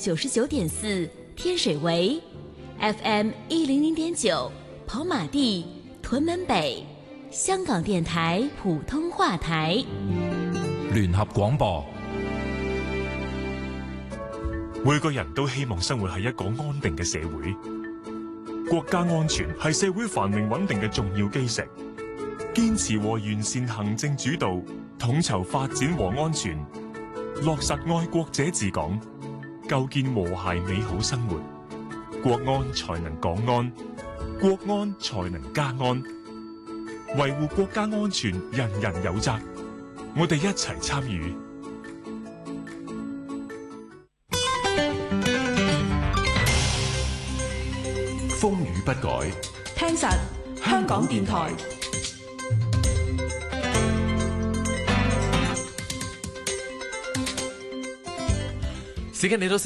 99.4天水圍 FM 100.9跑馬地屯門北香港電台普通話台聯合廣播。 每個人都希望生活喺一個安定嘅社會，國家安全係社會繁榮穩定嘅重要基石。堅持和完善行政主導，統籌發展和安全，落實愛國者治港，構建和諧美好生活，國安才能港安，國安才能家安。維護國家安全，人人有責，我哋一齊參與。 風雨不改， 聽實香港電台。 時間嚟到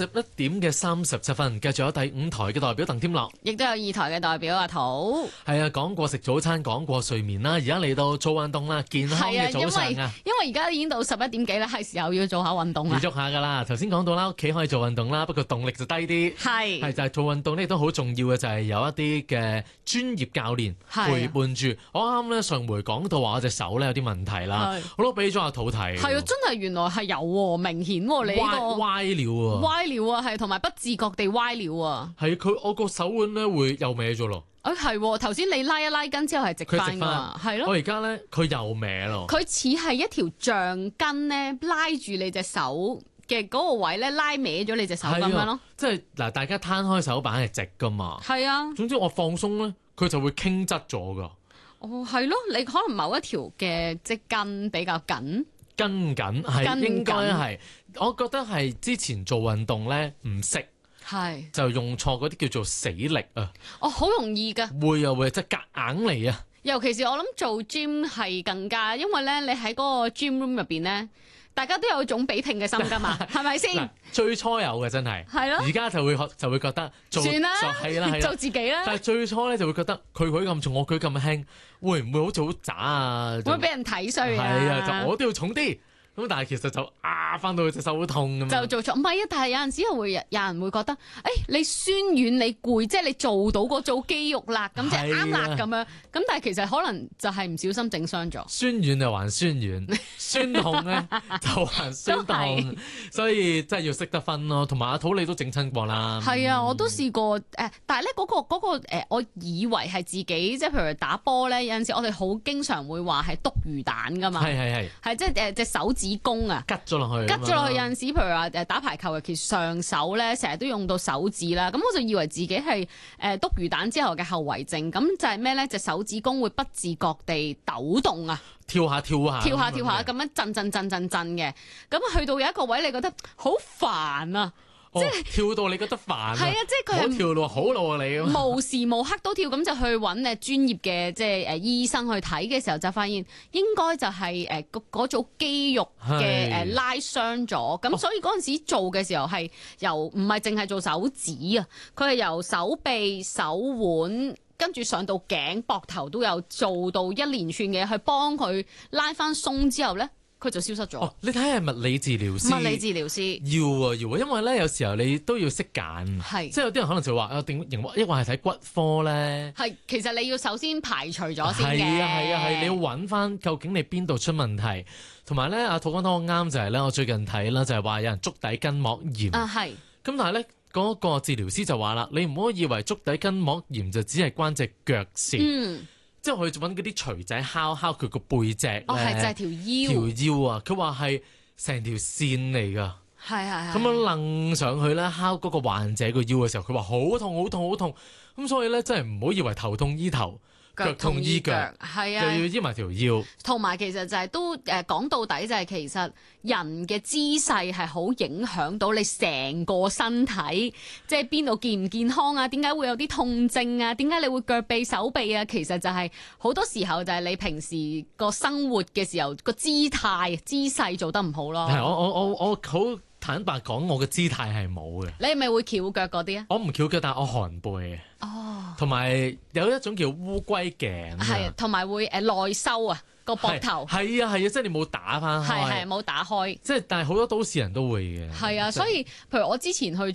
11:37，繼續有第5台嘅代表鄧添樂， 亦都有2台嘅代表阿土。 係啊，講過食早餐，講過睡眠啦，而家嚟到做運動啦，健康嘅早上啊。因為而家已經到11點幾啦，係時候要做下運動啦。 要喐下噶啦，頭先講到啦，屋企可以做運動啦，不過動力就低啲。係就係做運動呢，亦都好重要嘅，就係有一啲嘅專業教練陪伴住。我啱咧上回講到話我隻手咧有啲問題啦，我都俾咗阿土睇。係啊， 真係原來係有明顯喎，你呢個歪了。 歪了啊，係同埋不自覺地歪了啊。 係我個手腕咧會又歪咗咯。 係頭先你拉一拉筋之後係直翻噶，係咯。 我而家咧佢又歪咯。佢似係一條橡筋咧拉住你隻手嘅嗰個位咧，拉歪咗你隻手咁樣咯。 即係嗱，大家攤開手板係直噶嘛。係啊。總之我放鬆咧，佢就會傾側咗噶。 哦，係咯，你可能某一條嘅即筋比較緊。 跟緊係應該係，我覺得係之前做運動咧唔識，係就用錯嗰啲叫做死力啊！ 哦，好容易噶， 會即係夾硬嚟啊！ 尤其是我諗做 gym 係更加，因為咧你喺嗰個 gym room 入邊咧，大家都有種比拼嘅心噶嘛，係咪先？最初有嘅真係， 係咯， 而家就會覺得算啦， 係啦， 做自己啦。 但係最初咧就會覺得佢舉咁重，我舉咁輕，會唔會好似好渣啊？ 會俾人睇衰啊？ 係啊，就我都要重啲。咁但係其實就翻到去隻手好痛咁就做錯，唔係啊！但係有陣時又會有人會覺得，你酸軟你攰，即係你做到嗰組肌肉啦，咁就啱啦咁樣。咁但係其實可能就係唔小心整傷咗。 酸軟就還酸軟，酸痛咧就還酸痛，所以真係要識得分咯。同埋阿土你都整親過啦。 係啊，我都試過但係咧嗰個我以為係自己，即係譬如打波咧，有陣時我哋好經常會話係篤魚蛋噶嘛。係即係隻手指公啊， 拮咗落去， 有陣時，譬如話打排球，尤其上手咧，成日都用到手指啦。咁我就以為自己係篤魚蛋之後嘅後遺症。咁就係咩咧？隻手指公會不自覺地抖動啊， 跳下咁樣震嘅。咁去到有一個位，你覺得好煩啊！即係跳到你覺得煩， 係啊！即係佢係跳到好咯你， 無時無刻都跳，咁就去揾專業嘅即係醫生去睇嘅時候，就發現應該就係嗰組肌肉嘅拉傷咗，咁所以嗰陣時做嘅時候係由唔係淨係做手指啊，佢係由手臂、手腕跟住上到頸、膊頭都有做到一連串嘅去幫佢拉翻鬆之後咧。佢就消失咗。 你睇下物理治療師。 物理治療師要啊，因為咧有時候你都要識揀，即係有啲人可能就話抑或係睇骨科咧。係，其實你要首先排除咗先嘅。 係啊，你要揾翻究竟你邊度出問題，同埋咧阿土講得好啱就係咧，我最近睇啦就係話有人足底筋膜炎。咁但係咧嗰個治療師就話啦，你唔好以為足底筋膜炎就只係關隻腳事。即係去揾嗰啲錘仔敲佢個背脊咧， 係就係條腰啊！佢話係成條線嚟㗎， 係咁樣掕上去咧，敲嗰個患者個腰嘅時候，佢話好痛，咁所以咧真係唔好以為頭痛醫頭。腳痛醫腳，係啊，又要醫埋條腰。 同埋其實就係都講到底就係其實人嘅姿勢係好影響到你成個身體，即係邊度健唔健康啊？點解會有啲痛症啊？點解你會腳臂手臂啊？其實就係好多時候就係你平時個生活嘅時候個姿勢做得唔好咯。 係我好坦白講，我嘅姿態係冇嘅。 你係咪會翹腳嗰啲啊？ 我唔翹腳，但係我寒背嘅。哦，同埋有一種叫烏龜頸。 係，同埋會內收啊個膊頭。 係啊，即係你冇打翻開。 係冇打開。 即係但係好多都市人都會嘅。 係啊，所以譬如我之前去